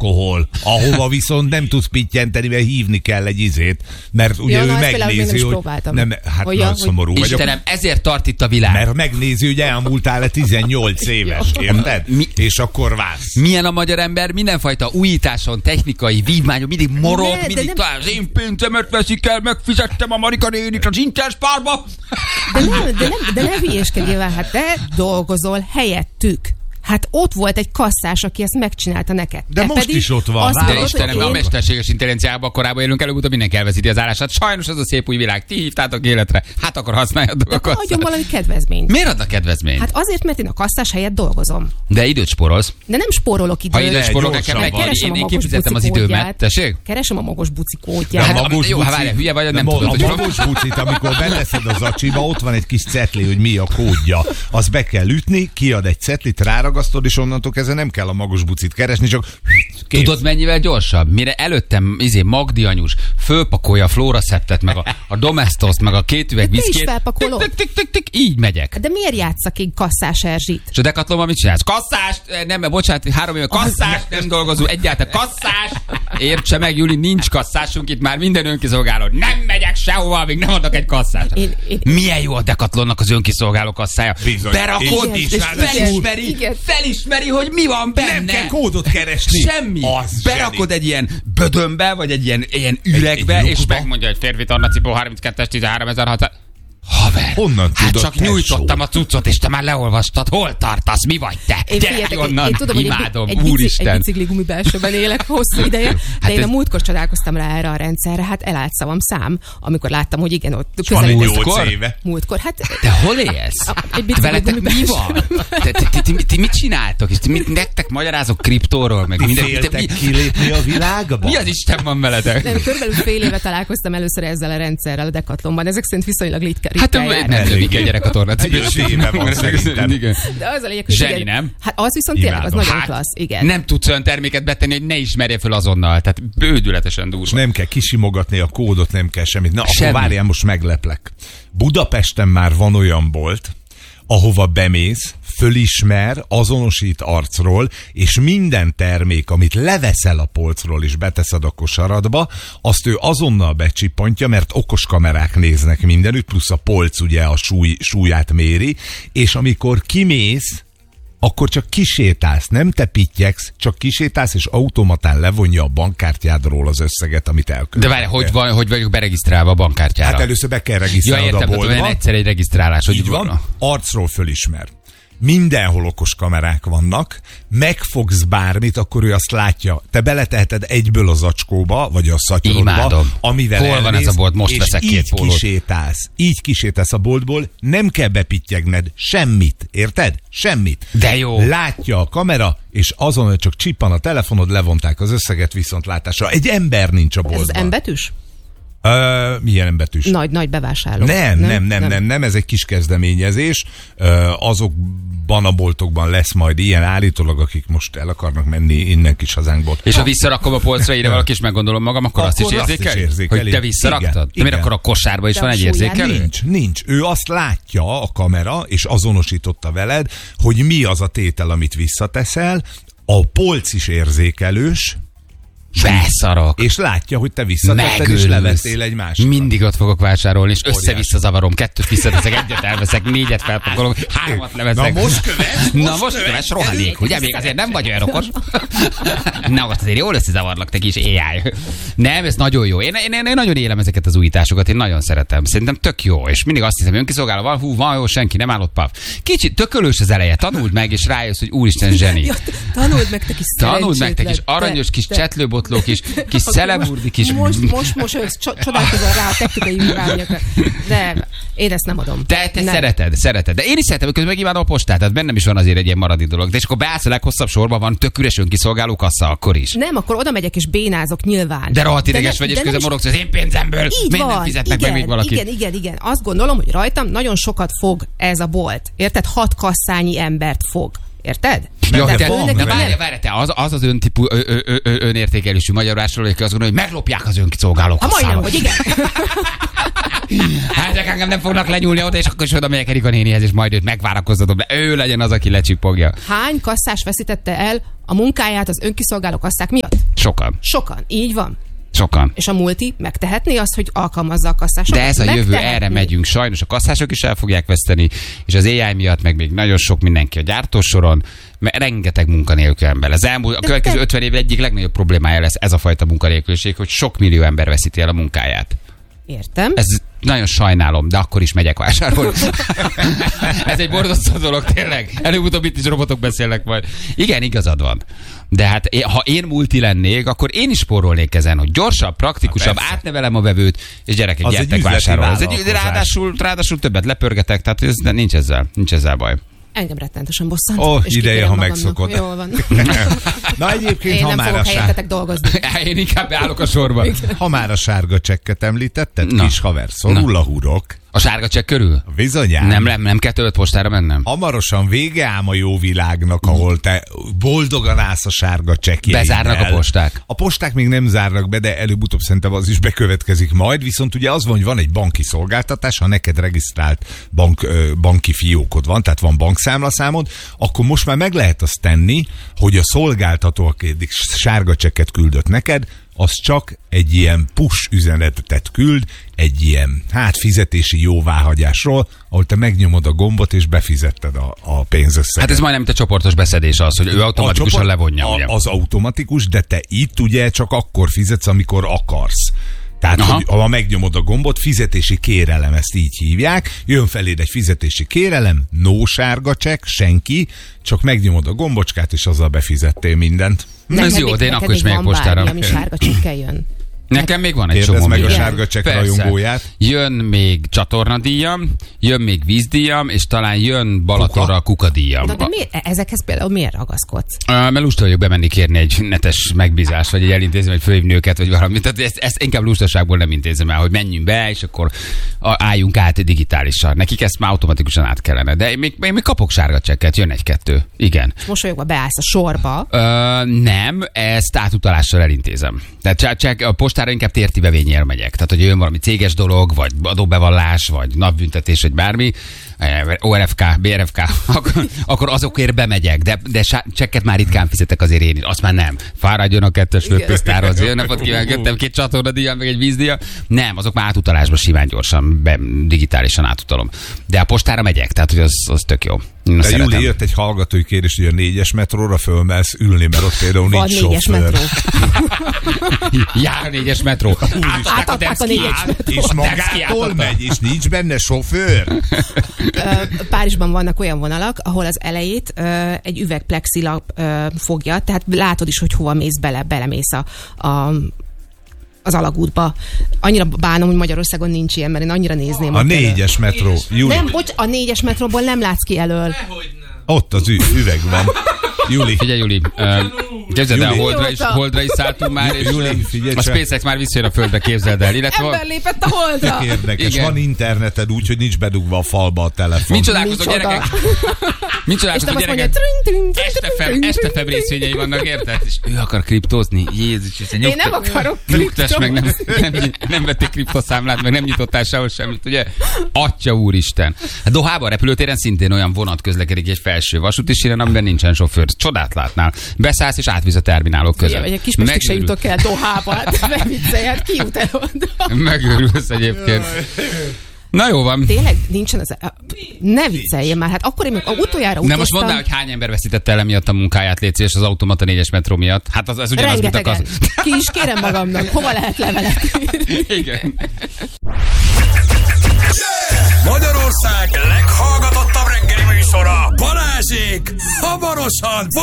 alkohol, ahova viszont nem tudsz pittyenteni, mert hívni kell egy izét, mert ugye ő megnézi, hogy... Nem, hát nagyon szomorú vagyok. Istenem, ezért tart itt a világ. Mert megnézi, hogy elmúltál-e 18 éves, érted? És akkor válsz. Milyen a magyar ember? Mindenfajta újításon, technikai vívmányon, mindig morog, mindig talán az én pénzemet veszik el, megfizettem a Marika nénit az Interspárba. De ne hülyéskedjél, hát te dolgozol helyettük. Hát ott volt egy kasszás, aki ezt megcsinálta neked. De most is ott van. De Istenem, a mesterséges intellinciában korábban élünk, előbb-utóbb mindenki elveszíti az állását. Sajnos ez a szép új világ. Ti hívtátok életre. Hát akkor használjátok a kasszát. Adjon valami kedvezményt. Miért adnak kedvezményt? Hát azért, mert én a kasszás helyett dolgozom. De időt spórolsz. De nem spórolok időt. Ha időt spórolok, nekem meg van. Én kifizettem az időmet. Tessék? Keresem a magos buci kódját. Jó, ha várjál, hülye vagy, nem tudod, hogy a magos bucit, amikor beteszed az acsiba, ott van egy kis cetli, hogy mi a kódja. Azt be kell ütni, kiad egy cetlit, ráragasztod, és onnantól kezdve nem kell a magos bucit keresni, csak kész. Tudod, mennyivel gyorsabb? Mire előttem Magdi anyus fölpakolja a Floraseptet, meg a Domestoszt, meg a 2 üveg viszkét. Te is felpakolod. Így megyek. De miért játsszak én kasszás Erzsit? És a Decathlonban mit csinálsz? Kasszás! Nem, bocsánat, 3 éve kasszás, nem dolgozunk, egyáltalán kasszás! Értse meg, Juli, nincs kasszásunk itt már, minden önkiszolgáló. Nem megyek sehova, amíg nem adok egy kasszást. Milyen jó a Decathlonnak az önkiszolgáló kasszája. Berakod, és felismeri, hogy mi van benne. Nem kell kódot keresni. Semmi. Berakod egy ilyen bödönbe, vagy egy ilyen üregbe, és megmondja, hogy férfi tornacipó 32-es 13.600. Haver, honnan hát tudod, csak nyújtottam a cuccot, és te már leolvastad. Hol tartasz? Mi vagy te? Gyere onnan, én tudom, imádom, egy úristen. Egy bicikligumi belsőben élek hosszú ideje, de én a múltkor csodálkoztam rá erre a rendszerre, hát elállt szavam szám, amikor láttam, hogy igen, ott közelebb. 8 éve. Múltkor, hát... Te hol élsz? Veletek mi van? Ti mit csináltok? És nektek magyarázok kriptóról, meg minden. Féltek kilépni a világba? Mi az Isten van veletek? Nem, körülbelül fél éve találkoztam először ezzel a rendszerrel a Decathlonban. Ezek szerint viszonylag ritkán. Hát nem lödik egy gyerek a tornacipőt. De az a lényeg, hogy zseni, nem? Hát az viszont tényleg, az nagyon klassz, igen. Nem tudsz olyan terméket betenni, hogy ne ismerje föl azonnal. Tehát bődületesen durva. Nem kell kisimogatni a kódot, nem kell semmit. Na, akkor várjál, most megleplek. Budapesten már van olyan bolt, ahova bemész, fölismer, azonosít arcról, és minden termék, amit leveszel a polcról és beteszed a kosaradba, azt ő azonnal becsippantja, mert okos kamerák néznek mindenütt, plusz a polc ugye a súlyát méri, és amikor kimész, akkor csak kisétálsz, nem te pittyegsz, csak kisétálsz, és automatán levonja a bankkártyádról az összeget, amit elköltöttél. De várj, hogy vagyok beregisztrálva a bankkártyára? Hát először be kell regisztrálnod a boltba. Ja, értem, egyszer egy regisztrálás. Így van, arcról fölismer. Mindenhol okos kamerák vannak, megfogsz bármit, akkor ő azt látja. Te beleteheted egyből a zacskóba, vagy a szatyorodba, amivel hol van ez a bolt? Most veszek 2 pólót. Így kisétálsz a boltból, nem kell bepityegned semmit, érted? Semmit. De jó. Látja a kamera, és azon, hogy csak csippan a telefonod, levonták az összeget viszontlátásra. Egy ember nincs a boltban. Ez M-betűs? Milyen betűs? Nagy bevásárló. Nem, ez egy kis kezdeményezés. Azokban a boltokban lesz majd ilyen állítólag, akik most el akarnak menni innen kis hazánkból. És ha visszarakom a polcra, ide valaki is meggondolom magam, akkor azt is érzékeli? Hogy te visszaraktad? De miért akkor a kosárba is van egy érzékelő? Nincs. Ő azt látja a kamera, és azonosította veled, hogy mi az a tétel, amit visszateszel. A polc is érzékelős, beszarok. És látja, hogy te visszatetted, és levettél egy másikat. Mindig ott fogok vásárolni, és össze-vissza zavarom. 2 visszateszek, 1 elveszek, 4 felpakolok, 3 leveszek. Na most köves, rohadék, ugye? Még azért nem vagy olyan okos. Na most azért jól összezavarlak, te kis AI. Nem, ez nagyon jó. Én nagyon élem ezeket az újításokat, én nagyon szeretem. Szerintem tök jó, és mindig azt hiszem, önkiszolgáló van, van jó, senki nem állott pav. Kicsit tökölős az eleje, tanuld meg, és rájössz, hogy úristen zseni. Tanuld meg, te kis tanuld meg, te kis aranyos kis csetlőbotló, kis szeleburdi, kis... Most csodálkozol rá a technikai vívmányokra. De én ezt nem adom. Te szereted. De én is szeretem, közben megimádom a postát, tehát bennem is van azért egy ilyen maradi dolog. De és akkor beállsz a leghosszabb sorban, van tök üres önkiszolgáló kassa, akkor is. Nem, akkor oda megyek és bénázok nyilván. De rohadt ideges vagy, és közben morogsz az én pénzemből. Miért nem fizetnek meg még valaki? Igen. Azt gondolom, hogy rajtam nagyon sokat fog ez a bolt. Érted? 6 kasszányi embert fog. Érted? De várj, te az öntípú önértékelésű magyarásról, aki azt gondolja, hogy meglopják az önkiszolgáló kasszával. Majdnem, hogy igen. Hát engem nem fognak lenyúlni oda, és akkor is oda megyek Erika nénihez, és majd őt megvárakoztatom, de ő legyen az, aki lecsipogja. Hány kasszás veszítette el a munkáját az önkiszolgáló kasszák miatt? Sokan, így van. Sokan. És a multi megtehetné azt, hogy alkalmazza a kasszásokat? De ez a jövő, erre megyünk. Sajnos a kasszások is el fogják veszteni, és az AI miatt meg még nagyon sok mindenki a gyártósoron, mert rengeteg munkanélkül ember. A következő 50 év egyik legnagyobb problémája lesz ez a fajta munkanélküliség, hogy sok millió ember veszíti el a munkáját. Értem. Ez nagyon sajnálom, de akkor is megyek vásárolni. Ez egy borzasztó dolog, tényleg. Előbb-utóbb itt is robotok beszélnek majd. Igen, igazad van. De hát ha én multi lennék, akkor én is spórolnék ezen, hogy gyorsabb, praktikusabb, átnevelem a vevőt, és gyerekek, gyertek vásárolni. Ráadásul többet lepörgetek, tehát ez, nincs ezzel baj. Engem rettenetesen bosszant. Ideje, ha megszokod. Jól van. Na egyébként, én nem fogok helyettetek dolgozni. Én inkább beállok a sorba. Ha már a sárga csekket említetted, kis haver, szorul a hurok. A sárga csekk körül? Bizonyám. Nem kell többet postára mennem? Hamarosan vége ám a jó világnak, ahol te boldogan állsz a sárga csekkjeiddel. Bezárnak a posták? A posták még nem zárnak be, de előbb-utóbb szerintem az is bekövetkezik majd, viszont ugye az van, hogy van egy banki szolgáltatás, ha neked regisztrált banki fiókod van, tehát van bankszámlaszámod, akkor most már meg lehet azt tenni, hogy a szolgáltató, aki eddig sárga csekket küldött neked, az csak egy ilyen push üzenetet küld, egy ilyen fizetési jóváhagyásról, ahol te megnyomod a gombot és befizetted a pénzösszeget. Hát ez majdnem mint a csoportos beszedés az, hogy ő automatikusan levonja. Az automatikus, de te itt ugye csak akkor fizetsz, amikor akarsz. Tehát, hogy ha megnyomod a gombot, fizetési kérelem, ezt így hívják, jön feléd egy fizetési kérelem, no sárga csekk, senki, csak megnyomod a gombocskát, és azzal befizettél mindent. Ez jó, de én akkor is megyek postára. Ami sárga csekkel jön. Nekem még van egy csomó. Meg a sárga csekk rajongóját. Jön még csatornadíjam, jön még vízdíjam, és talán jön Balatonra a kukadíjam. De ezekhez például miért ragaszkodsz? Mert lusta vagyok bemenni kérni egy netes megbízást, vagy egy elintézem, vagy fölhívni őket, vagy valamit. Tehát ezt inkább lustaságból nem intézem el, hogy menjünk be, és akkor álljunk át digitálisan. Nekik ezt már automatikusan át kellene. De én még kapok sárga csekket, jön egy-kettő. Igen. Mosolyogva beállsz a sorba. Nem, ezt átutalással elintézem. Tehát a postára inkább térti bevényel megyek. Tehát, hogy jön valami céges dolog, vagy adóbevallás, vagy napbüntetés, vagy bármi, ORFK, BRFK, akkor azokért bemegyek, de csekket már ritkán fizetek azért én is. Azt már nem. Fáradjon a kettős főpöztárhoz. Jó napot kívánok, 2 csatornadíjam, meg egy vízdíjam. Nem, azok már átutalásban simán gyorsan, digitálisan átutalom. De a postára megyek, tehát hogy az tök jó. De Júli, jött egy hallgatói kérdés, hogy a 4-es metróra fölmelsz ülni, mert ott például nincs sofőr. Jár a 4-es metró. Átadták a 4-es metró. És magától megy, és nincs benne sofőr. Párizsban vannak olyan vonalak, ahol az elejét egy üvegplexilap fogja, tehát látod is, hogy hova mész belemész az alagútba. Annyira bánom, hogy Magyarországon nincs ilyen, mert én annyira nézném. A 4-es metró. Júli. Nem, a 4-es metróból nem látsz ki elől. Ott az üveg van. Júli. Figyelj, Júli. Képzeld el, Holdra is szálltunk már, és a SpaceX már visszajön a Földre, képzeld el. Ember lépett a Holdra. Érdekes. Igen. Van interneted úgy, hogy nincs bedugva a falba a telefon. Mint csodálkozó gyerekek. Mint csodálkozó gyerekek. Estefebb részvényei vannak, érted? És ő akar kriptózni. Jézus, én nem akarok kriptózni. Meg nem vették kriptoszámlát, meg nem nyitottál sehol semmit, ugye? Atya úristen. A Dohában repülőtéren szintén olyan vonat közlekedik egy felső vasúti síren, amiben nincsen sofőr. Csodát látnál. Beszállsz és átvisz a terminálok között. Vagy egy Kispestig se jutok el Dohába. Ne viccelj, hát ki jut el oda? Megőrülsz egyébként. Na jó van. Tényleg nincsen az... Ne vicceljél már, hát akkor én még utoljára utaztam. Nem, most mondd el, hogy hány ember veszítette el emiatt a munkáját, légy szíves, az automata 4-es metró miatt. Hát az ugyanaz, mint a kasz. Ki is kérem magamnak, hova lehet levelet? Igen. Magyarország leghallgatottabb reggeli műsora, Balázsék hamarosan